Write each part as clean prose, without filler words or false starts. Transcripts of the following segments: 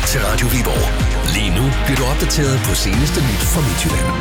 til Radio Viborg. Lige nu bliver du opdateret på seneste nyt fra Midtjylland.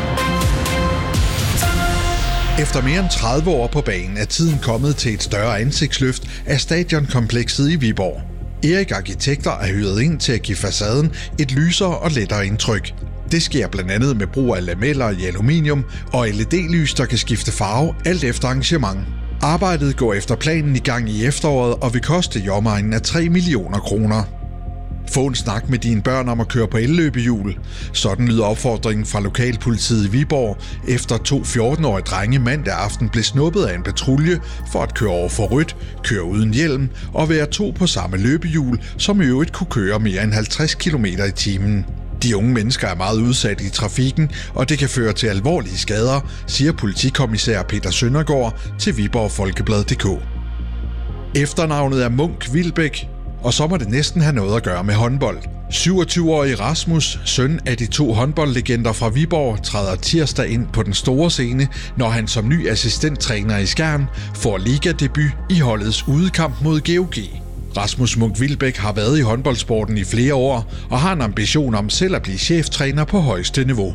Efter mere end 30 år på banen er tiden kommet til et større ansigtsløft af stadionkomplekset i Viborg. Erik Arkitekter er hyret ind til at give facaden et lysere og lettere indtryk. Det sker blandt andet med brug af lameller i aluminium og LED-lys, der kan skifte farve alt efter arrangement. Arbejdet går efter planen i gang i efteråret og vil koste i omegnen af 3 millioner kroner. Få en snak med dine børn om at køre på elløbehjul. Sådan lyder opfordringen fra lokalpolitiet i Viborg, efter 2 14-årige drenge mandag aften blev snuppet af en patrulje for at køre over for rødt, køre uden hjelm og være 2 på samme løbehjul, som i øvrigt kunne køre mere end 50 km i timen. De unge mennesker er meget udsatte i trafikken, og det kan føre til alvorlige skader, siger politikommissær Peter Søndergaard til Viborg Folkeblad.dk. Efternavnet er Munk Wilbæk, og så må det næsten have noget at gøre med håndbold. 27-årige Rasmus, søn af de 2 håndboldlegender fra Viborg, træder tirsdag ind på den store scene, når han som ny assistenttræner i Skjern får ligadebut i holdets udekamp mod GOG. Rasmus Munk Wilbæk har været i håndboldsporten i flere år og har en ambition om selv at blive cheftræner på højeste niveau.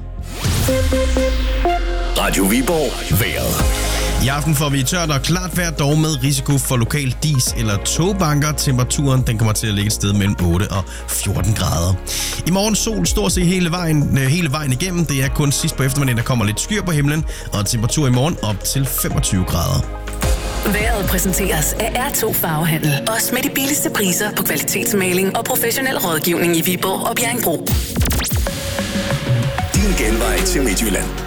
Radio Viborg vejret. I aften får vi tørt og klart vejr, dog med risiko for lokal dis eller togbanker. Temperaturen den kommer til at ligge et sted mellem 8 og 14 grader. I morgen sol stort set hele vejen igennem. Det er kun sidst på eftermiddagen, der kommer lidt skyer på himlen, og temperatur i morgen op til 25 grader. Vejret præsenteres af R2 Farvehandel. Også med de billigste priser på kvalitetsmaling og professionel rådgivning i Viborg og Bjerringbro. Din genvej til Midtjylland.